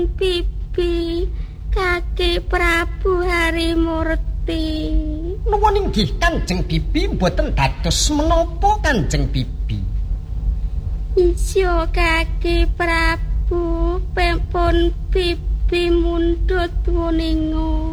Bibi Kaki Prabu Harimurti. Nuwun inggih Kanjeng Bibi, mboten dados menapa Kanjeng Bibi. Isya Kaki Prabu, pun Bibi mundhut wuninga.